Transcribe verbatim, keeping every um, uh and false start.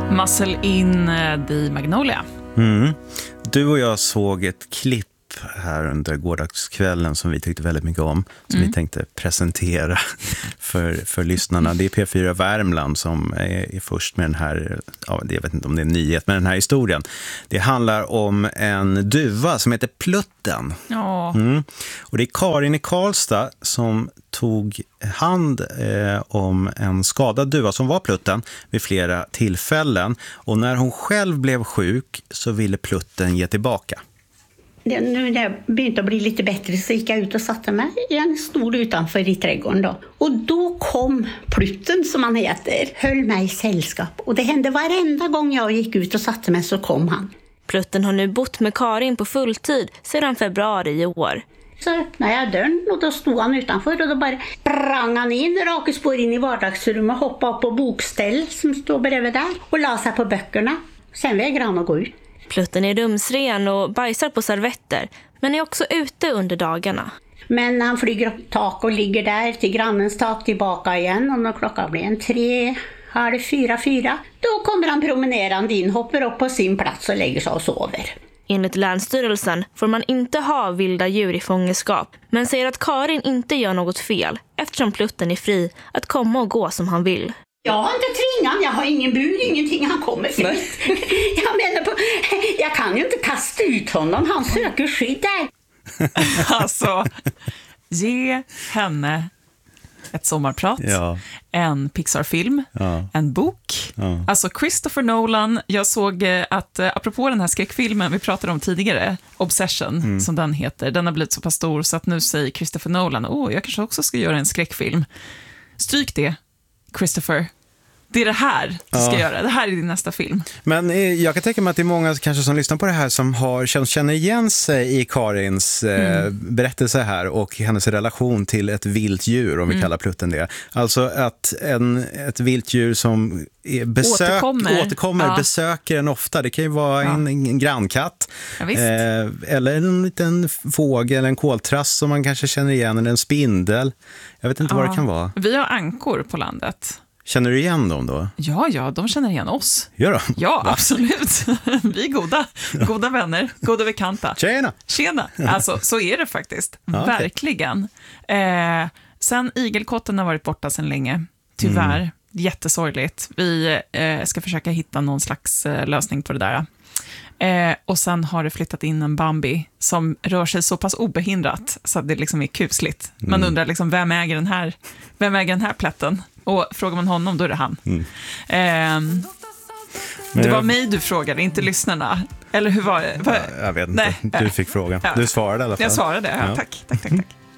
Muscle in The Magnolia. Mm. Du och jag såg ett klipp här under gårdagskvällen som vi tyckte väldigt mycket om, som mm. vi tänkte presentera för, för lyssnarna. Det är P fyra Värmland som är, är först med den här, ja, jag vet inte om det är en nyhet, men den här historien. Det handlar om en duva som heter Plutten. Ja. Mm. Och det är Karin i Karlstad som tog hand eh, om en skadad duva som var Plutten vid flera tillfällen. Och när hon själv blev sjuk så ville Plutten ge tillbaka. Det, nu när jag började bli lite bättre så gick jag ut och satte mig i en stol utanför i trädgården då. Och då kom Plutten, som han heter, höll mig i sällskap. Och det hände varenda gång jag gick ut och satte mig så kom han. Plutten har nu bott med Karin på fulltid sedan februari i år. Så öppnade jag dörren och då stod han utanför och då bara sprang han in, raka spår in i vardagsrummet, hoppade upp på bokställ som står bredvid där och la sig på böckerna. Sen vägrade han att gå ut. Plutten är rumsren och bajsar på servetter, men är också ute under dagarna. Men han flyger upp tak och ligger där till grannens tak tillbaka igen. Och när klockan blir en tre, halv fyra, fyra, då kommer han promenerande in, hoppar upp på sin plats och lägger sig och sover. Enligt Länsstyrelsen får man inte ha vilda djur i fångenskap, men säger att Karin inte gör något fel eftersom Plutten är fri att komma och gå som han vill. Jag har inte tvingat, jag har ingen bur, ingenting, han kommer fritt. Jag menar på, jag kan ju inte kasta ut honom, han söker skydd där. Alltså, ge henne ett sommarprat, ja. en Pixar-film, ja. en bok. Ja. Alltså Christopher Nolan, jag såg att apropå den här skräckfilmen vi pratade om tidigare, Obsession, mm. som den heter, den har blivit så pass stor så att nu säger Christopher Nolan, åh, oh, jag kanske också ska göra en skräckfilm. Stryk det, Christopher. Det är det här du ska ja. göra. Det här är din nästa film. Men eh, jag kan tänka mig att det är många kanske som lyssnar på det här som har, känner igen sig i Karins eh, mm. berättelse här och hennes relation till ett vilt djur, om vi mm. kallar Plutten det. Alltså att en, ett vilt djur som är besök, återkommer, återkommer ja. besöker en ofta. Det kan ju vara ja. en, en grannkatt ja, eh, eller en liten fågel, en koltrast som man kanske känner igen, eller en spindel. Jag vet inte ja. vad det kan vara. Vi har ankor på landet. Känner du igen dem då? Ja, ja, de känner igen oss. Gör de? Ja, absolut. Vi är goda, goda vänner, goda bekanta. Tjena! Tjena! Alltså, så är det faktiskt. Ja, verkligen. Okay. Eh, sen igelkotten har varit borta sedan länge. Tyvärr. Mm. Jättesorgligt. Vi eh, ska försöka hitta någon slags eh, lösning på det där. Eh, och sen har det flyttat in en Bambi som rör sig så pass obehindrat så att det liksom är kusligt. Man mm. undrar liksom, vem äger den här, vem äger den här plätten? Och frågar man honom, då är det han. Mm. Eh, det var mig du frågade, inte lyssnarna. Eller hur var det? Jag vet inte, Nej. du fick frågan. Du svarade i alla fall. Jag svarade, ja. Ja. Tack, tack, tack, tack.